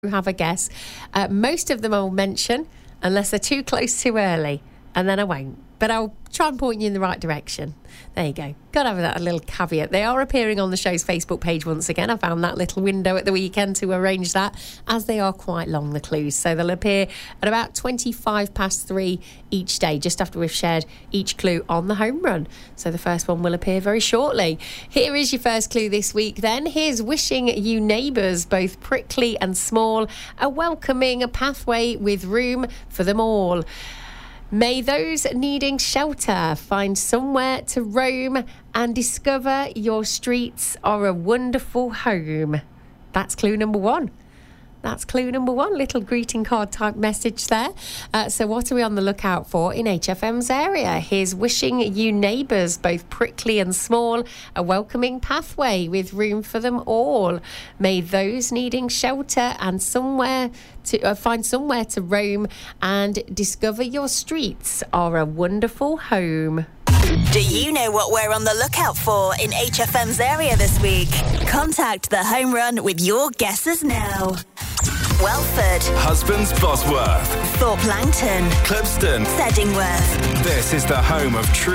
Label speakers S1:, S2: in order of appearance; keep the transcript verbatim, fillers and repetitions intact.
S1: have a guess. Uh, most of them I'll mention, unless they're too close too early, and then I won't. But I'll try and point you in the right direction. There you go. Got to have that little caveat. They are appearing on the show's Facebook page once again. I found that little window at the weekend to arrange that, as they are quite long, the clues. So they'll appear at about twenty-five past three each day, just after we've shared each clue on the home run. So the first one will appear very shortly. Here is your first clue this week then. Here's wishing you neighbours, both prickly and small, a welcoming pathway with room for them all. May those needing shelter find somewhere to roam and discover your streets are a wonderful home. That's clue number one. That's clue number one. Little greeting card type message there. Uh, so what are we on the lookout for in H F M's area? Here's wishing you neighbours, both prickly and small, a welcoming pathway with room for them all. May those needing shelter and somewhere to uh, find somewhere to roam and discover your streets are a wonderful home.
S2: Do you know what we're on the lookout for in H F M's area this week? Contact the Home Run with your guesses now. Welford,
S3: Husbands Bosworth,
S2: Thorpe Langton,
S3: Clipston.
S2: Seddingworth.
S3: This is the home of true